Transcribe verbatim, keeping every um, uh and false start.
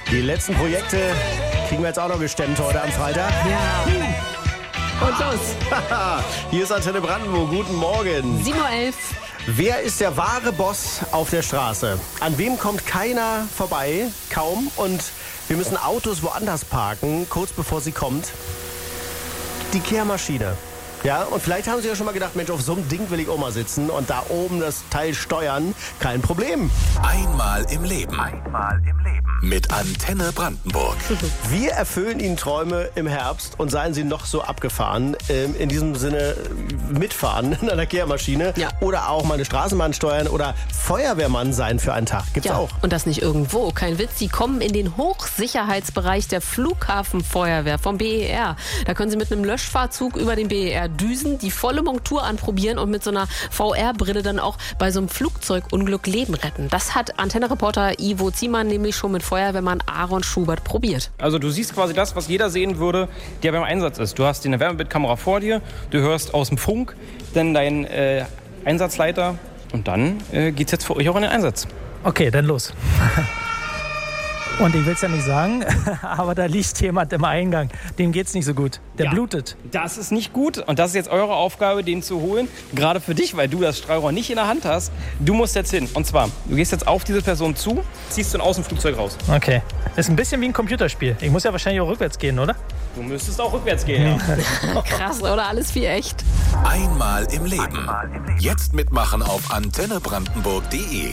Die letzten Projekte kriegen wir jetzt auch noch gestemmt heute am Freitag. Ja. Und los. Hier ist Antenne Brandenburg. Guten Morgen. sieben Uhr elf. Wer ist der wahre Boss auf der Straße? An wem kommt keiner vorbei? Kaum. Und wir müssen Autos woanders parken, kurz bevor sie kommt. Die Kehrmaschine. Ja, und vielleicht haben Sie ja schon mal gedacht, Mensch, auf so einem Ding will ich auch mal sitzen und da oben das Teil steuern. Kein Problem. Einmal im Leben. Einmal im Leben. Mit Antenne Brandenburg. Wir erfüllen Ihnen Träume im Herbst und seien Sie noch so abgefahren. Ähm, in diesem Sinne mitfahren in einer Kehrmaschine. Ja. Oder auch mal eine Straßenbahn steuern oder Feuerwehrmann sein für einen Tag. Gibt's Ja, auch. und das nicht irgendwo. Kein Witz, Sie kommen in den Hochsicherheitsbereich der Flughafenfeuerwehr vom B E R. Da können Sie mit einem Löschfahrzeug über den B E R düsen, die volle Montur anprobieren und mit so einer V R-Brille dann auch bei so einem Flugzeugunglück Leben retten. Das hat Antenne-Reporter Ivo Ziemann nämlich schon mit Feuerwehrmann Aaron Schubert probiert. Also du siehst quasi das, was jeder sehen würde, der beim Einsatz ist. Du hast eine Wärmebildkamera vor dir, du hörst aus dem Funk dann deinen äh, Einsatzleiter und dann äh, geht's jetzt für euch auch in den Einsatz. Okay, dann los. Und ich will es ja nicht sagen, aber da liegt jemand im Eingang. Dem geht's nicht so gut. Der Ja. blutet. Das ist nicht gut und das ist jetzt eure Aufgabe, den zu holen. Gerade für dich, weil du das Strahlrohr nicht in der Hand hast. Du musst jetzt hin. Und zwar, du gehst jetzt auf diese Person zu, ziehst du aus dem Flugzeug raus. Okay. Ist ein bisschen wie ein Computerspiel. Ich muss ja wahrscheinlich auch rückwärts gehen, oder? Du müsstest auch rückwärts gehen, ja. Krass, oder? Alles wie echt. Einmal im Leben. Jetzt mitmachen auf antenne brandenburg punkt de.